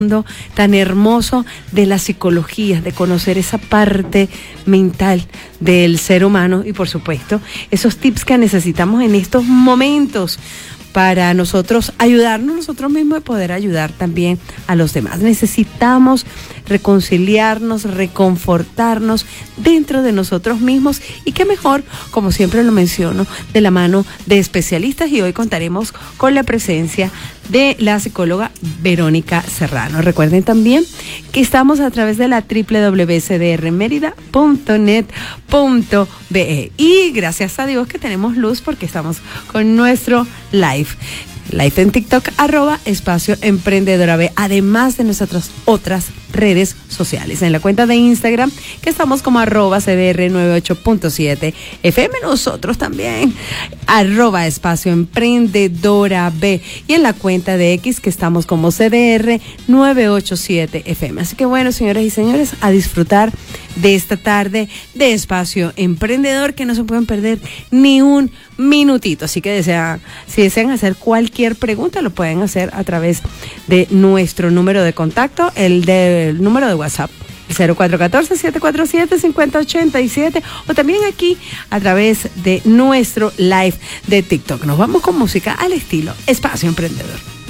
tan hermoso de la psicología, de conocer esa parte mental del ser humano y por supuesto esos tips que necesitamos en estos momentos para nosotros ayudarnos nosotros mismos y poder ayudar también a los demás. Necesitamos reconciliarnos, reconfortarnos dentro de nosotros mismos y qué mejor, como siempre lo menciono, de la mano de especialistas y hoy contaremos con la presencia de la psicóloga Verónica Serrano. Recuerden también que estamos a través de la www.cdrmerida.net.be y gracias a Dios que tenemos luz porque estamos con nuestro live en TikTok, @Espacio Emprendedora B, además de nuestras otras redes sociales. En la cuenta de Instagram, que estamos como @CDR98.7 FM, nosotros también, @Espacio Emprendedora B, y en la cuenta de X, que estamos como CDR987 FM. Así que bueno, señoras y señores, a disfrutar de esta tarde de Espacio Emprendedor, que no se pueden perder ni un minutito. Así que si desean hacer cualquier pregunta, lo pueden hacer a través de nuestro número de contacto, el número de WhatsApp, 0414-747-5087, o también aquí a través de nuestro live de TikTok. Nos vamos con música al estilo Espacio Emprendedor.